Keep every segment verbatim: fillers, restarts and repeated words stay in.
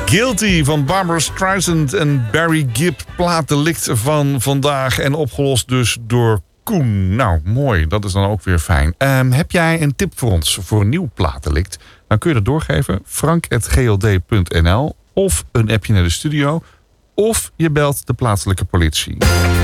Guilty van Barbra Streisand en Barry Gibb. Plaatdelict van vandaag en opgelost dus door Koen. Nou, mooi. Dat is dan ook weer fijn. Um, heb jij een tip voor ons voor een nieuw plaatdelict? Dan kun je dat doorgeven. frank at g l d punt n l of een appje naar de studio. Of je belt de plaatselijke politie.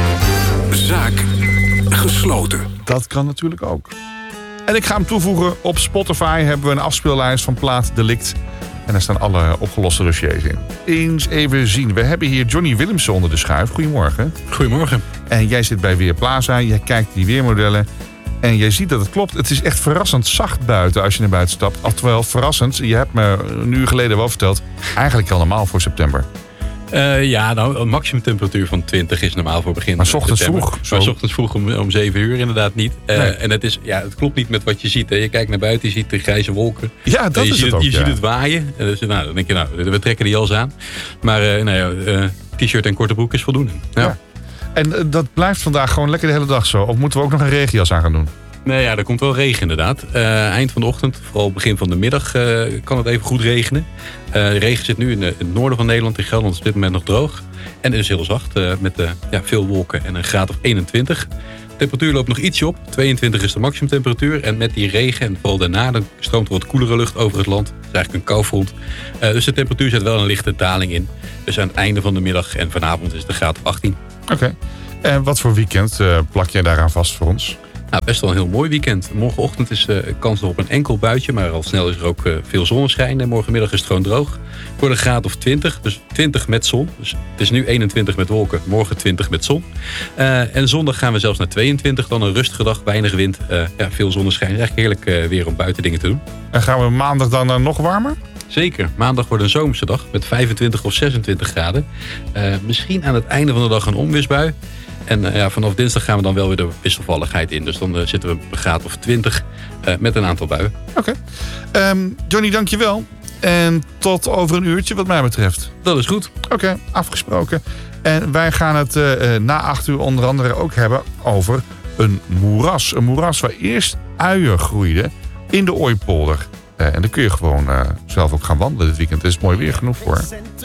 Zaak gesloten. Dat kan natuurlijk ook. En ik ga hem toevoegen. Op Spotify hebben we een afspeellijst van plaatdelict. En daar staan alle opgeloste dossiers in. Eens even zien. We hebben hier Johnny Willemsen onder de schuif. Goedemorgen. Goedemorgen. En jij zit bij Weerplaza. Jij kijkt die weermodellen. En jij ziet dat het klopt. Het is echt verrassend zacht buiten als je naar buiten stapt. Oftewel verrassend. Je hebt me een uur geleden wel verteld. Eigenlijk al normaal voor september. Uh, ja, nou, een maximumtemperatuur van twintig is normaal voor begin Maar 's ochtends september. vroeg. Zo. Maar 's ochtends vroeg om, om zeven uur inderdaad niet. Uh, Nee. En het, is, ja, het klopt niet met wat je ziet. Hè. Je kijkt naar buiten, je ziet de grijze wolken. Ja, dat je is ziet het ook. Je ja. ziet het waaien. En dus, nou, dan denk je, nou, we trekken die jas aan. Maar uh, nou ja, uh, t-shirt en korte broek is voldoende. Ja. Ja. En uh, dat blijft vandaag gewoon lekker de hele dag zo? Of moeten we ook nog een regenjas aan gaan doen? Nee, ja, er komt wel regen inderdaad. Uh, eind van de ochtend, vooral begin van de middag, uh, kan het even goed regenen. Uh, de regen zit nu in, de, in het noorden van Nederland. In Gelderland is op dit moment nog droog. En het is heel zacht, uh, met uh, ja, veel wolken en een graad of eenentwintig. De temperatuur loopt nog ietsje op. tweeëntwintig is de maximumtemperatuur. En met die regen en vooral daarna dan stroomt er wat koelere lucht over het land. Het is eigenlijk een koufront. Uh, dus de temperatuur zet wel een lichte daling in. Dus aan het einde van de middag en vanavond is het een graad of achttien. Oké. Okay. En wat voor weekend uh, plak jij daaraan vast voor ons? Nou, best wel een heel mooi weekend. Morgenochtend is uh, kans op een enkel buitje, maar al snel is er ook uh, veel zonneschijn. En morgenmiddag is het gewoon droog. Voor een graad of twintig, dus twintig met zon. Dus het is nu eenentwintig met wolken, morgen twintig met zon. Uh, en zondag gaan we zelfs naar tweeëntwintig, dan een rustige dag, weinig wind, uh, ja, veel zonneschijn. Het is eigenlijk heerlijk uh, weer om buiten dingen te doen. En gaan we maandag dan uh, nog warmer? Zeker. Maandag wordt een zomerse dag met vijfentwintig of zesentwintig graden. Uh, misschien aan het einde van de dag een onweersbui. En uh, ja, vanaf dinsdag gaan we dan wel weer de wisselvalligheid in. Dus dan uh, zitten we op een graad of twintig uh, met een aantal buien. Oké. Okay. Um, Johnny, dankjewel. En tot over een uurtje wat mij betreft. Dat is goed. Oké, okay, afgesproken. En wij gaan het uh, na acht uur onder andere ook hebben over een moeras. Een moeras waar eerst uien groeiden in de Ooipolder. Uh, en daar kun je gewoon uh, zelf ook gaan wandelen dit weekend. Het is mooi weer genoeg voor.